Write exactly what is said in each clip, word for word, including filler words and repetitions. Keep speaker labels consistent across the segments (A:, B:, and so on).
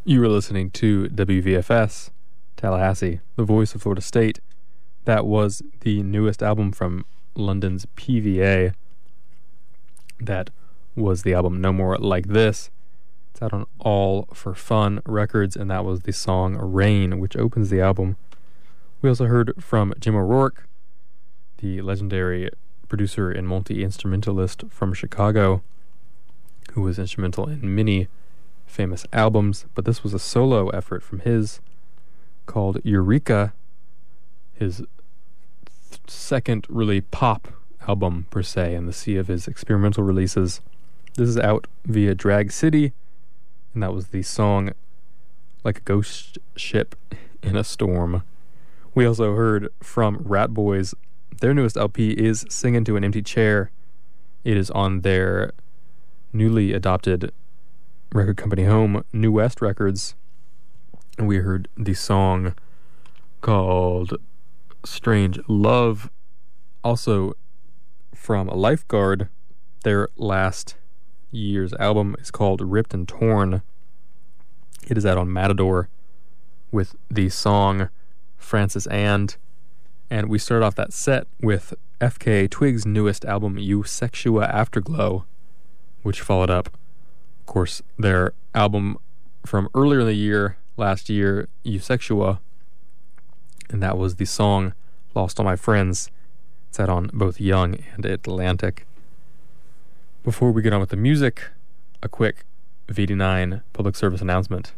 A: You were listening to W V F S, Tallahassee, the voice of Florida State. That was the newest album from London's P V A. That was the album No More Like This. It's out on All for Fun Records, and that was the song Rain, which opens the album. We also heard from Jim O'Rourke, the legendary producer and multi-instrumentalist from Chicago, who was instrumental in many famous albums, but this was a solo effort from his called Eureka, his th- second really pop album per se in the sea of his experimental releases. This is out via Drag City, and that was the song Like a Ghost Ship in a Storm. We also heard from Rat Boys. Their newest L P is Singin' to an Empty Chair. It is on their newly adopted record company home, New West Records, and we heard the song called Strange Love. Also from Lifeguard, their last year's album is called Ripped and Torn. It is out on Matador with the song Francis and and we started off that set with F K Twig's newest album Eusexua Afterglow, which followed up, of course, their album from earlier in the year, last year, Eusexua, and that was the song Lost All My Friends. It's out on both Young and Atlantic. Before we get on with the music, a quick V D nine public service announcement.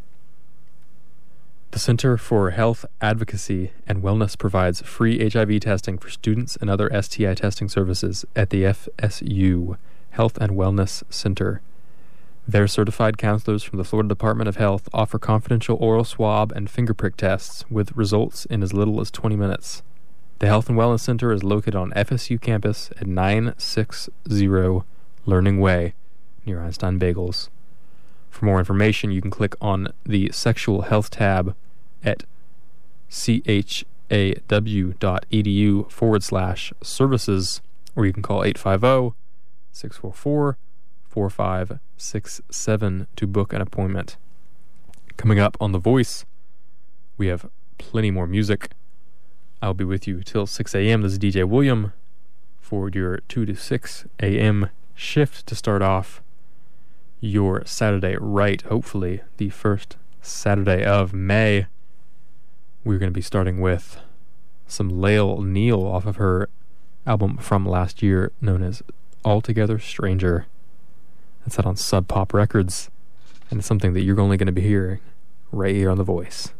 A: The Center for Health Advocacy and Wellness provides free H I V testing for students and other S T I testing services at the F S U Health and Wellness Center. Their certified counselors from the Florida Department of Health offer confidential oral swab and finger prick tests with results in as little as twenty minutes. The Health and Wellness Center is located on F S U campus at nine sixty Learning Way near Einstein Bagels. For more information, you can click on the Sexual Health tab at chaw.edu forward slash services, or you can call eight five zero, six four four, four five six seven to book an appointment. Coming up on The Voice, we have plenty more music. I'll be with you till six a.m. This is D J William for your two to six a.m. shift to start off your Saturday right, hopefully the first Saturday of May. We're going to be starting with some Lael Neal off of her album from last year known as Altogether Stranger. That's out on Sub Pop Records, and it's something that you're only going to be hearing right here on The Voice.